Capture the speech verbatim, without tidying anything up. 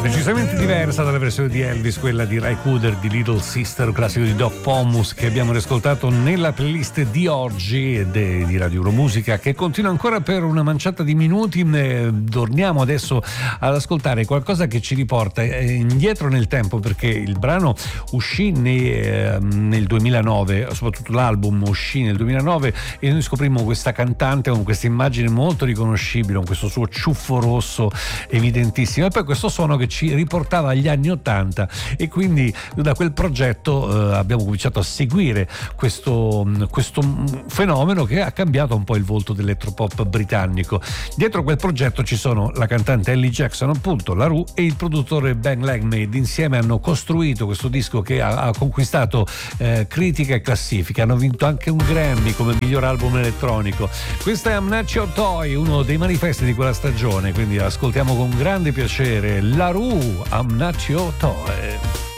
Decisamente diversa dalla versione di Elvis, quella di Ry Cooder di Little Sister, classico di Doc Pomus che abbiamo riascoltato nella playlist di oggi ed è di Radio Euromusica, che continua ancora per una manciata di minuti. Torniamo adesso ad ascoltare qualcosa che ci riporta indietro nel tempo, perché il brano uscì nel duemilanove, soprattutto l'album uscì nel duemilanove, e noi scoprimmo questa cantante con questa immagine molto riconoscibile, con questo suo ciuffo rosso evidentissimo, e poi questo suono che ci riportava agli anni ottanta, e quindi da quel progetto eh, abbiamo cominciato a seguire questo, questo fenomeno che ha cambiato un po' il volto dell'elettropop britannico. Dietro quel progetto ci sono la cantante Ellie Jackson, appunto, la Ru, e il produttore Ben Legmaid. Insieme hanno costruito questo disco che ha, ha conquistato eh, critica e classifica, hanno vinto anche un Grammy come miglior album elettronico. Questo è I'm Not Your Toy, uno dei manifesti di quella stagione, quindi ascoltiamo con grande piacere la Ru, I'm Not Your Toy.